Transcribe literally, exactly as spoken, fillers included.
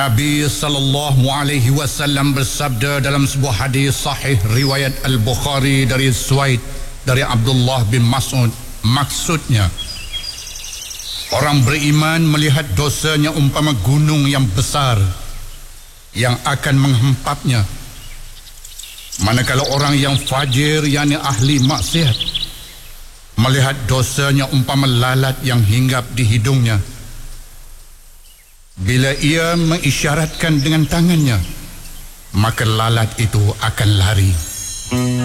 Nabi sallallahu alaihi wasallam bersabda dalam sebuah hadis sahih riwayat Al-Bukhari dari Suaid dari Abdullah bin Mas'ud, maksudnya orang beriman melihat dosanya umpama gunung yang besar yang akan menghempapnya, manakala orang yang fajir yakni ahli maksiat melihat dosanya umpama lalat yang hinggap di hidungnya. Bila ia mengisyaratkan dengan tangannya, maka lalat itu akan lari.